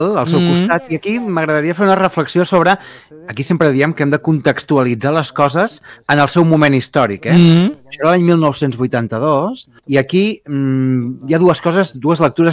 al seu costat, i aquí m'agradaria fer una reflexió sobre, aquí sempre diem que hem de contextualitzar les coses en el seu moment històric, Això era l'any 1982, i aquí hi ha dues lectures